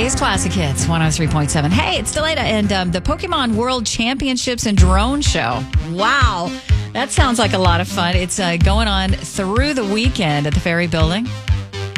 K's Classic Hits, 103.7. Hey, it's Delata and the Pokemon World Championships and Drone Show. Wow. That sounds like a lot of fun. It's going on through the weekend at the Ferry Building.